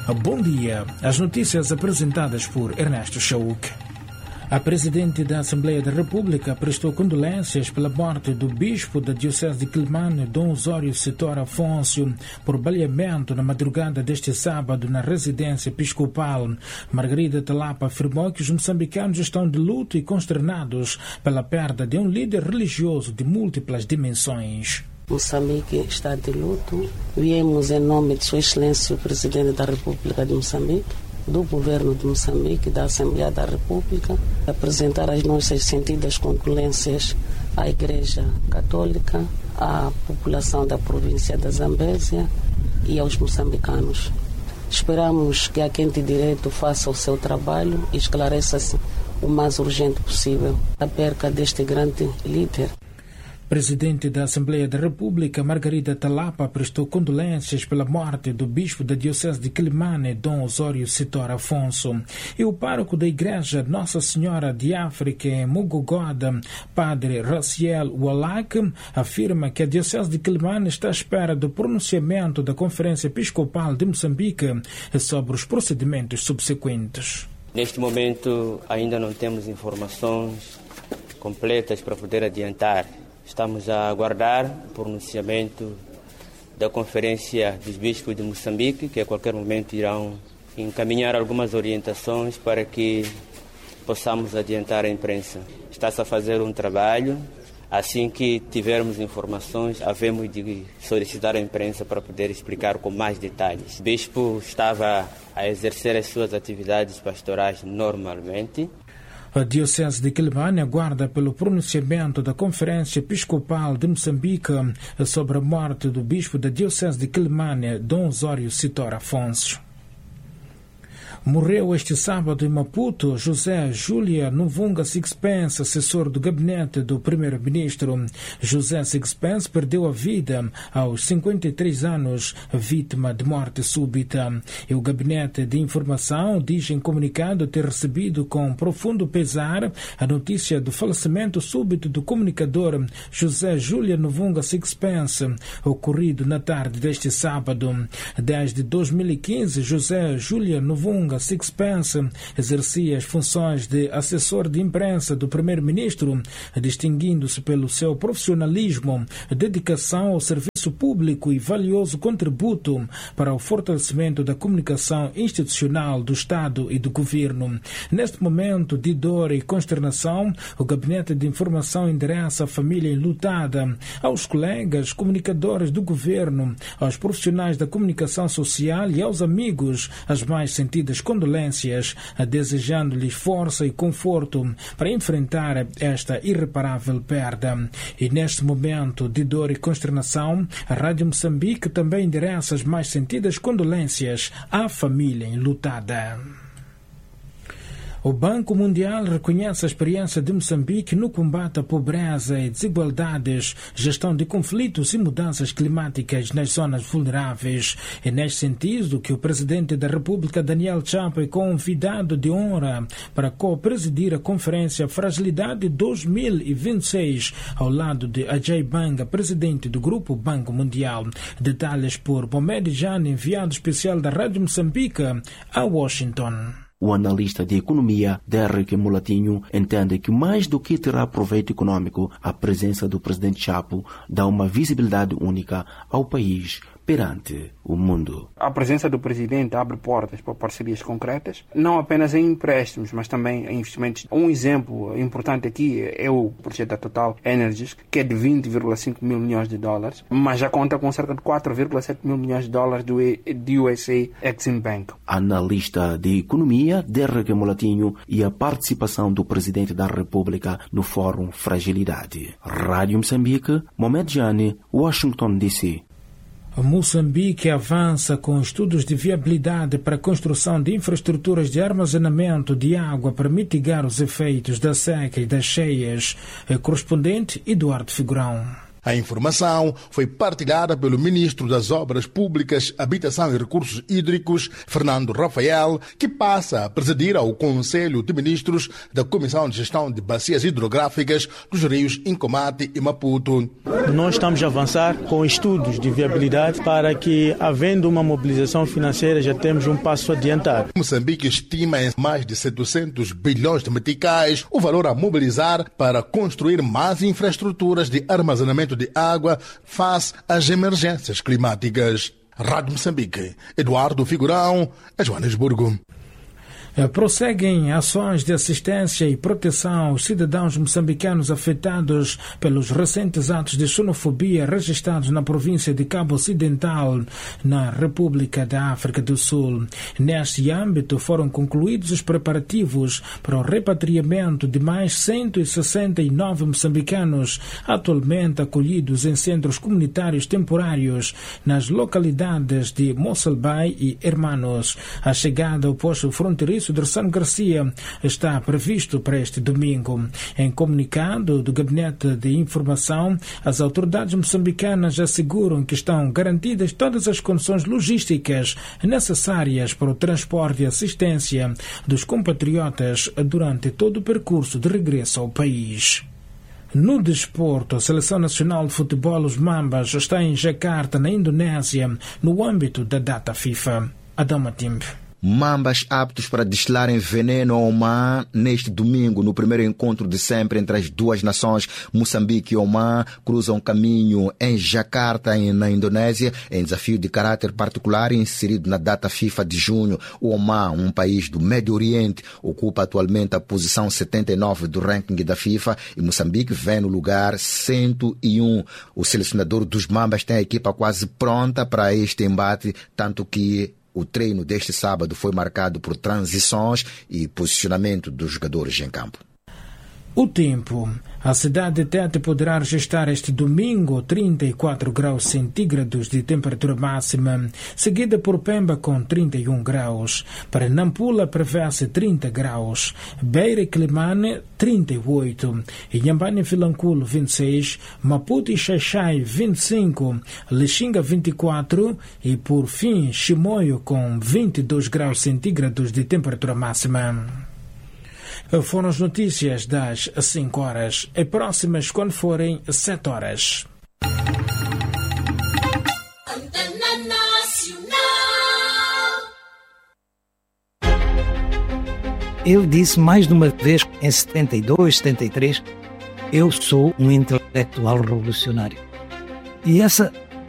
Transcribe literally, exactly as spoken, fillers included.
Bom dia. As notícias apresentadas por Ernesto Chauk. A Presidente da Assembleia da República prestou condolências pela morte do Bispo da Diocese de Quelimane, Dom Osório Sitor Afonso, por baleamento na madrugada deste sábado na residência episcopal. Margarida Talapa afirmou que os moçambicanos estão de luto e consternados pela perda de um líder religioso de múltiplas dimensões. Moçambique está de luto. Viemos em nome de Sua Excelência o Presidente da República de Moçambique, do Governo de Moçambique, da Assembleia da República, apresentar as nossas sentidas condolências à Igreja Católica, à população da província da Zambésia e aos moçambicanos. Esperamos que a Quente Direito faça o seu trabalho e esclareça-se o mais urgente possível a perca deste grande líder. Presidente da Assembleia da República, Margarida Talapa, prestou condolências pela morte do bispo da Diocese de Quelimane, Dom Osório Sitor Afonso. E o pároco da Igreja Nossa Senhora de África, em Mugogoda, Padre Raciel Wallach, afirma que a Diocese de Quelimane está à espera do pronunciamento da Conferência Episcopal de Moçambique sobre os procedimentos subsequentes. Neste momento ainda não temos informações completas para poder adiantar. Estamos a aguardar o pronunciamento da Conferência dos Bispos de Moçambique, que a qualquer momento irão encaminhar algumas orientações para que possamos adiantar a imprensa. Está-se a fazer um trabalho. Assim que tivermos informações, havemos de solicitar a imprensa para poder explicar com mais detalhes. O bispo estava a exercer as suas atividades pastorais normalmente. A Diocese de Quelimane aguarda pelo pronunciamento da Conferência Episcopal de Moçambique sobre a morte do bispo da Diocese de Quelimane, Dom Osório Sitor Afonso. Morreu este sábado em Maputo José Júlia Nuvunga Sixpence, assessor do gabinete do primeiro-ministro. José Sixpence perdeu a vida aos cinquenta e três anos, vítima de morte súbita. E o gabinete de informação diz em comunicado ter recebido com profundo pesar a notícia do falecimento súbito do comunicador José Júlia Nuvunga Sixpence, ocorrido na tarde deste sábado. Desde dois mil e quinze, José Júlia Nuvunga Sixpence exercia as funções de assessor de imprensa do primeiro-ministro, distinguindo-se pelo seu profissionalismo, dedicação ao serviço público e valioso contributo para o fortalecimento da comunicação institucional do Estado e do Governo. Neste momento de dor e consternação, o Gabinete de Informação endereça a família enlutada, aos colegas comunicadores do Governo, aos profissionais da comunicação social e aos amigos as mais sentidas condolências, desejando-lhes força e conforto para enfrentar esta irreparável perda. E neste momento de dor e consternação, a Rádio Moçambique também endereça as mais sentidas condolências à família enlutada. O Banco Mundial reconhece a experiência de Moçambique no combate à pobreza e desigualdades, gestão de conflitos e mudanças climáticas nas zonas vulneráveis. É neste sentido que o Presidente da República, Daniel Chapo, é convidado de honra para co-presidir a Conferência Fragilidade dois mil e vinte e seis, ao lado de Ajay Banga, Presidente do Grupo Banco Mundial. Detalhes por Mohamed Jane, enviado especial da Rádio Moçambique a Washington. O analista de economia, Derek Mulatinho, entende que mais do que terá proveito econômico, a presença do presidente Chapo dá uma visibilidade única ao país perante o mundo. A presença do presidente abre portas para parcerias concretas, não apenas em empréstimos, mas também em investimentos. Um exemplo importante aqui é o projeto da Total Energies, que é de vinte vírgula cinco mil milhões de dólares, mas já conta com cerca de quatro vírgula sete mil milhões de dólares do U S A Exim Bank. Analista de economia, Derek Mulatinho, e a participação do presidente da República no Fórum Fragilidade. Rádio Moçambique, Mohamed Jane, Washington, D C. Moçambique avança com estudos de viabilidade para a construção de infraestruturas de armazenamento de água para mitigar os efeitos da seca e das cheias. Correspondente Eduardo Figurão. A informação foi partilhada pelo ministro das Obras Públicas, Habitação e Recursos Hídricos, Fernando Rafael, que passa a presidir ao Conselho de Ministros da Comissão de Gestão de Bacias Hidrográficas dos rios Incomate e Maputo. Nós estamos a avançar com estudos de viabilidade para que, havendo uma mobilização financeira, já temos um passo adiantado. Moçambique estima em mais de setecentos bilhões de meticais o valor a mobilizar para construir mais infraestruturas de armazenamento de água face às emergências climáticas. Rádio Moçambique, Eduardo Figurão, Joanesburgo. Prosseguem ações de assistência e proteção aos cidadãos moçambicanos afetados pelos recentes atos de xenofobia registrados na província de Cabo Ocidental, na República da África do Sul. Neste âmbito, foram concluídos os preparativos para o repatriamento de mais cento e sessenta e nove moçambicanos atualmente acolhidos em centros comunitários temporários nas localidades de Mosselbai e Hermanos. A chegada ao posto fronteiriço de São Garcia está previsto para este domingo. Em comunicado do Gabinete de Informação, as autoridades moçambicanas asseguram que estão garantidas todas as condições logísticas necessárias para o transporte e assistência dos compatriotas durante todo o percurso de regresso ao país. No desporto, a Seleção Nacional de Futebol, os Mambas, está em Jakarta, na Indonésia, no âmbito da data FIFA. Adama Timbe. Mambas aptos para destilarem veneno ao Oman neste domingo, no primeiro encontro de sempre entre as duas nações. Moçambique e Oman cruzam caminho em Jakarta, na Indonésia, em desafio de caráter particular inserido na data FIFA de junho. O Oman, um país do Médio Oriente, ocupa atualmente a posição setenta e nove do ranking da FIFA e Moçambique vem no lugar cento e um. O selecionador dos Mambas tem a equipa quase pronta para este embate, tanto que o treino deste sábado foi marcado por transições e posicionamento dos jogadores em campo. O tempo. A cidade de Tete poderá registrar este domingo trinta e quatro graus centígrados de temperatura máxima, seguida por Pemba com trinta e um graus. Para Nampula prevê-se trinta graus, Beira e Climane trinta e oito, Inhambane e Vilanculo vinte e seis, Maputo e Xaixai vinte e cinco, Lixinga vinte e quatro e por fim Chimoio com vinte e dois graus centígrados de temperatura máxima. Foram as notícias das cinco horas, e próximas quando forem sete horas. Eu disse mais de uma vez, em setenta e dois, setenta e três, eu sou um intelectual revolucionário. E essa